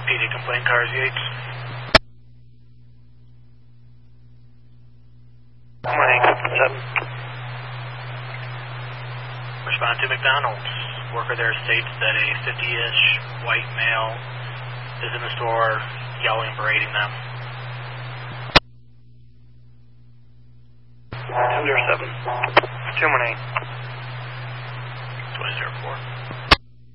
PD complaint cars, Yates. Morning, what's up? Respond to McDonald's. Worker there states that a 50-ish white male is in the store yelling and berating them. 1007. 218. 2004.